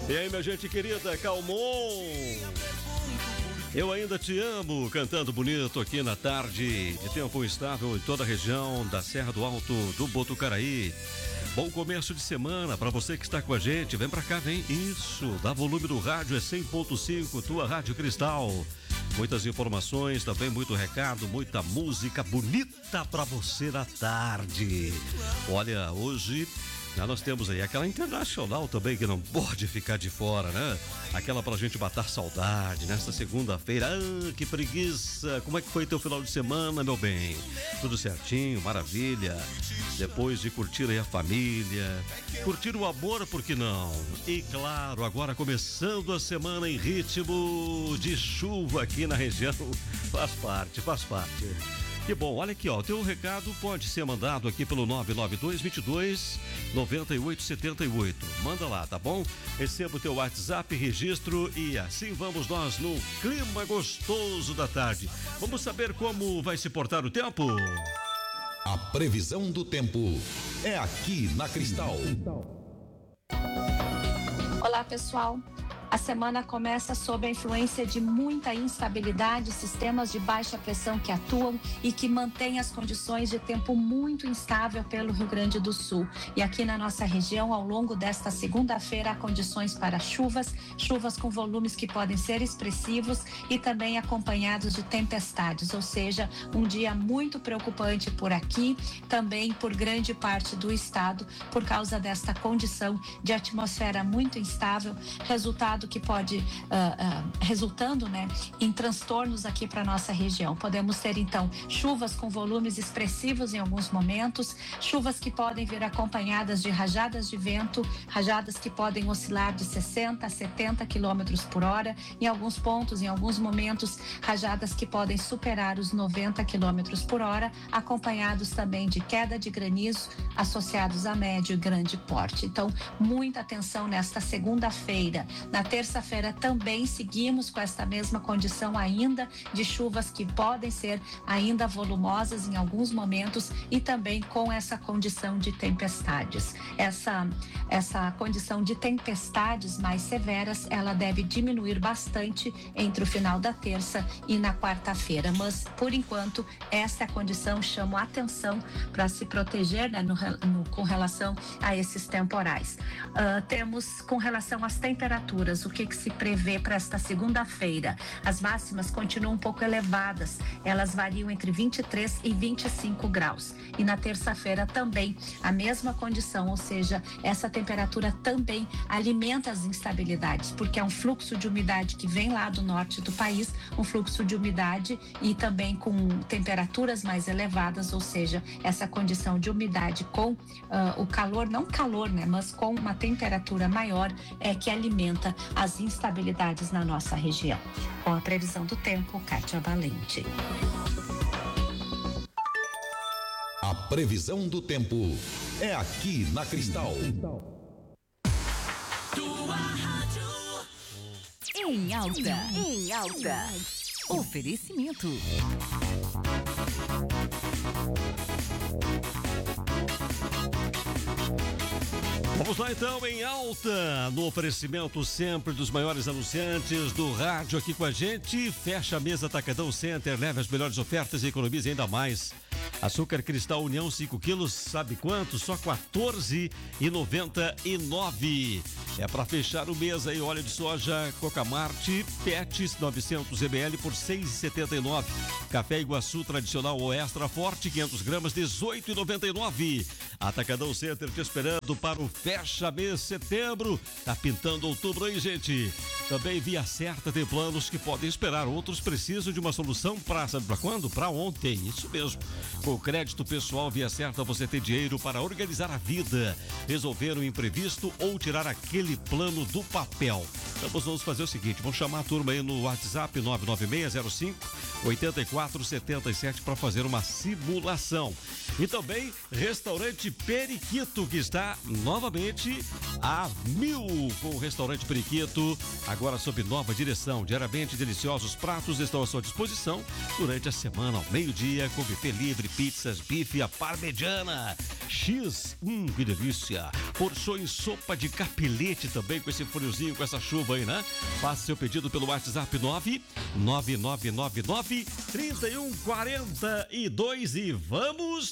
E aí, minha gente querida, Calmon. Eu ainda te amo, cantando bonito aqui na tarde de tempo estável em toda a região da Serra do Alto do Botucaraí. Bom começo de semana para você que está com a gente. Vem pra cá, vem. Isso, dá volume do rádio, é 100.5, tua Rádio Cristal. Muitas informações, também muito recado, muita música bonita para você na tarde. Olha, hoje nós temos aí aquela internacional também que não pode ficar de fora, né? Aquela pra gente matar saudade nesta segunda-feira. Ah, que preguiça! Como é que foi teu final de semana, meu bem? Tudo certinho, maravilha. Depois de curtir aí a família, curtir o amor, por que não? E claro, agora começando a semana em ritmo de chuva aqui na região. Faz parte. Que bom, olha aqui, ó, teu recado pode ser mandado aqui pelo 992-22-9878. Manda lá, tá bom? Receba o teu WhatsApp, registro e assim vamos nós no clima gostoso da tarde. Vamos saber como vai se portar o tempo? A previsão do tempo é aqui na Cristal. Olá, pessoal. A semana começa sob a influência de muita instabilidade, sistemas de baixa pressão que atuam e que mantêm as condições de tempo muito instável pelo Rio Grande do Sul. E aqui na nossa região, ao longo desta segunda-feira, há condições para chuvas com volumes que podem ser expressivos e também acompanhados de tempestades, ou seja, um dia muito preocupante por aqui, também por grande parte do estado, por causa desta condição de atmosfera muito instável, resultando em transtornos aqui para nossa região. Podemos ter então chuvas com volumes expressivos em alguns momentos, chuvas que podem vir acompanhadas de rajadas de vento, rajadas que podem oscilar de 60 a 70 quilômetros por hora, em alguns pontos, em alguns momentos, rajadas que podem superar os 90 quilômetros por hora, acompanhados também de queda de granizo associados a médio e grande porte. Então, muita atenção nesta segunda-feira. Na terça-feira também seguimos com esta mesma condição ainda de chuvas que podem ser ainda volumosas em alguns momentos e também com essa condição de tempestades. Essa condição de tempestades mais severas, ela deve diminuir bastante entre o final da terça e na quarta-feira, mas por enquanto essa condição chama a atenção para se proteger, né, com relação a esses temporais. Temos com relação às temperaturas, o que se prevê para esta segunda-feira? As máximas continuam um pouco elevadas, elas variam entre 23 e 25 graus. E na terça-feira também a mesma condição, ou seja, essa temperatura também alimenta as instabilidades, porque é um fluxo de umidade que vem lá do norte do país, um fluxo de umidade e também com temperaturas mais elevadas, ou seja, essa condição de umidade com o calor, não calor, né, mas com uma temperatura maior é que alimenta as instabilidades na nossa região. Com a previsão do tempo, Kátia Valente. A previsão do tempo é aqui na Cristal. Tua rádio. Em alta. Oferecimento. Vamos lá então, em alta, no oferecimento sempre dos maiores anunciantes do rádio aqui com a gente. Fecha a mesa Atacadão Center, leve as melhores ofertas e economize ainda mais. Açúcar Cristal União 5 quilos, sabe quanto? Só R$14,99. É para fechar o mês aí, óleo de soja Cocamarte Pets 900 ml por R$6,79. Café Iguaçu tradicional ou extra forte 500 gramas R$18,99. Atacadão Center te esperando para o fecha mês setembro. Tá pintando outubro aí, gente. Também Via Certa tem planos que podem esperar, outros precisam de uma solução para, sabe para quando? Para ontem, isso mesmo. Com o crédito pessoal Via Certa você tem dinheiro para organizar a vida, resolver um imprevisto ou tirar aquele plano do papel. Então vamos fazer o seguinte, vamos chamar a turma aí no WhatsApp 99605-8477 para fazer uma simulação. E também Restaurante Periquito, que está novamente a 1000 com o Restaurante Periquito, agora sob nova direção. Diariamente deliciosos pratos estão à sua disposição durante a semana ao meio-dia, com buffet livre, pizzas, bife à parmegiana. X, que delícia. Porções sopa de capelete também com esse friozinho, com essa chuva aí, né? Faça seu pedido pelo WhatsApp 99999 3142 e vamos